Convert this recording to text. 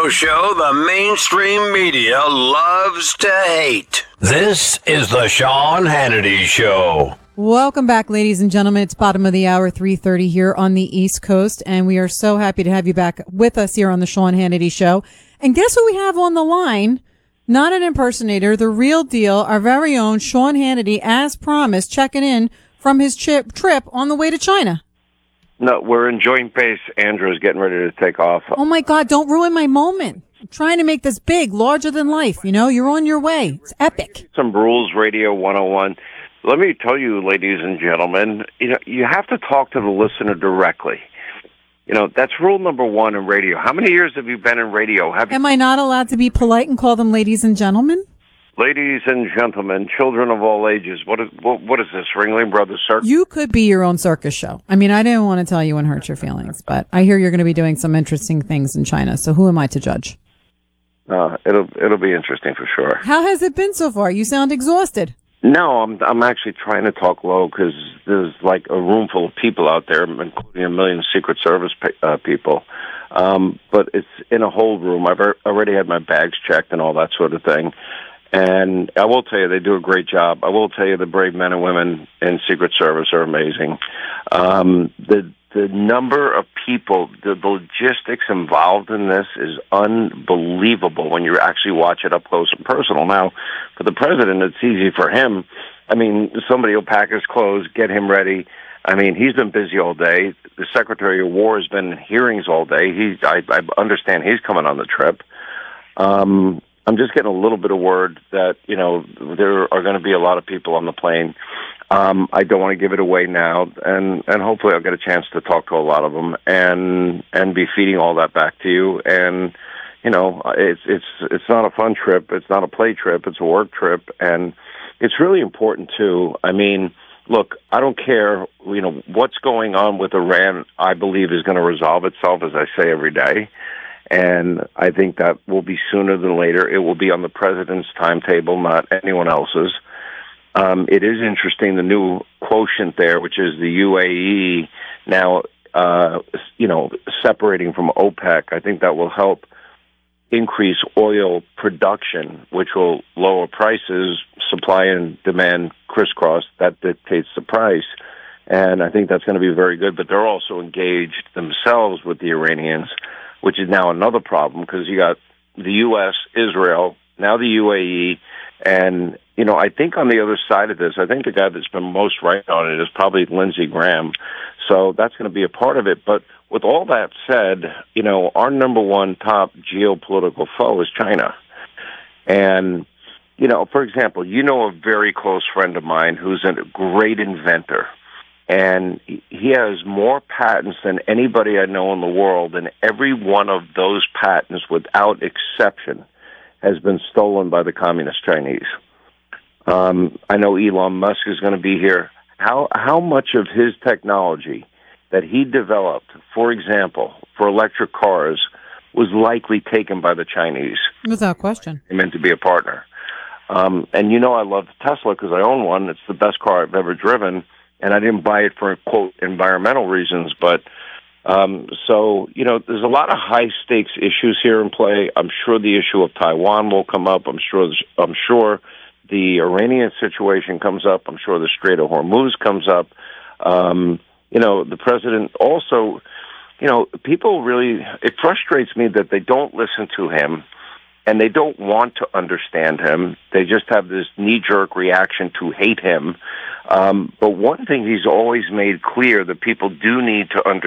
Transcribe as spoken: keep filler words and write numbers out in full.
radio show the mainstream media loves to hate. This is the Sean Hannity Show. Welcome back, ladies and gentlemen. It's bottom of the hour, three thirty here on the East Coast, and we are so happy to have you back with us here on the Sean Hannity Show. And guess who we have on the line? Not an impersonator, the real deal, our very own Sean Hannity, as promised, checking in from his chip, trip on the way to China. No, we're enjoying pace. Andrew's getting ready to take off. Oh, my God, don't ruin my moment. I'm trying to make this big, larger than life. You know, you're on your way. It's epic. Some rules, Radio one oh one. Let me tell you, ladies and gentlemen, you know, you have to talk to the listener directly. You know, that's rule number one in radio. How many years have you been in radio? Have you- Am I not allowed to be polite and call them ladies and gentlemen? Ladies and gentlemen, children of all ages, what is what, what is this, Ringling Brothers Circus? You could be your own circus show. I mean, I didn't want to tell you and hurt your feelings, but I hear you're going to be doing some interesting things in China, so who am I to judge? Uh, it'll it'll be interesting for sure. How has it been so far? You sound exhausted. No, I'm I'm actually trying to talk low because there's like a room full of people out there, including a million Secret Service uh, people. Um, but it's in a hold room. I've already had my bags checked and all that sort of thing. And I will tell you, they do a great job. I will tell you, the brave men and women in Secret Service are amazing. Um, the the number of people, the, the logistics involved in this is unbelievable when you actually watch it up close and personal. Now, for the president, it's easy for him. I mean, somebody will pack his clothes, get him ready. I mean, he's been busy all day. The Secretary of War has been in hearings all day. He, I, I understand he's coming on the trip. Um, I'm just getting a little bit of word that, you know, there are going to be a lot of people on the plane. Um, I don't want to give it away now, and, and hopefully I'll get a chance to talk to a lot of them and and be feeding all that back to you. And, you know, it's it's it's not a fun trip. It's not a play trip. It's a work trip, and it's really important, too. I mean, look, I don't care, you know, what's going on with Iran, I believe is going to resolve itself, as I say every day. And I think that will be sooner than later. It will be on the president's timetable, not anyone else's. Um, it is interesting, the new quotient there, which is the U A E now, uh, you know, separating from OPEC. I think that will help increase oil production, which will lower prices. Supply and demand crisscross. That dictates the price. And I think that's going to be very good. But they're also engaged themselves with the Iranians, which is now another problem because you got the U S, Israel, now the U A E, and, you know, I think on the other side of this, I think the guy that's been most right on it is probably Lindsey Graham. So that's going to be a part of it. But with all that said, you know, our number one top geopolitical foe is China. And, you know, for example, you know a very close friend of mine who's a great inventor. And he has more patents than anybody I know in the world, and every one of those patents, without exception, has been stolen by the Communist Chinese. Um, I know Elon Musk is going to be here. How how much of his technology that he developed, for example, for electric cars, was likely taken by the Chinese? Without question. They meant to be a partner. Um, and you know I love Tesla because I own one. It's the best car I've ever driven. And I didn't buy it for, quote, environmental reasons. But, um, so, you know, there's a lot of high-stakes issues here in play. I'm sure the issue of Taiwan will come up. I'm sure I'm sure the Iranian situation comes up. I'm sure the Strait of Hormuz comes up. Um, you know, the president also, you know, people really, it frustrates me that they don't listen to him. And they don't want to understand him. They just have this knee-jerk reaction to hate him. Um, but one thing he's always made clear that people do need to understand